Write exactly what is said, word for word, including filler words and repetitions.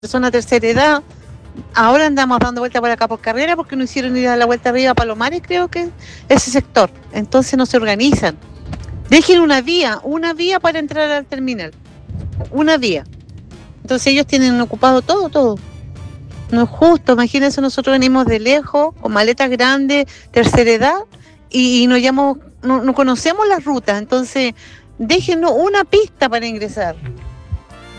Persona tercera edad, ahora andamos dando vuelta por acá por Carrera porque no hicieron ir a la vuelta arriba a Palomares, creo que ese sector. Entonces no se organizan. Dejen una vía, una vía para entrar al terminal. Una vía. Entonces ellos tienen ocupado todo, todo. No es justo, imagínense, nosotros venimos de lejos, con maletas grandes, tercera edad, y, y no, llamamos, no, no conocemos las rutas. Entonces, déjenos una pista para ingresar.